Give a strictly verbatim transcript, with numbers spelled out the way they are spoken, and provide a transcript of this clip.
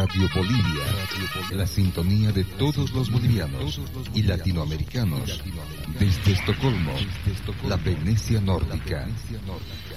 Radio Bolivia, la sintonía de todos los bolivianos y latinoamericanos, desde Estocolmo, la Venecia nórdica.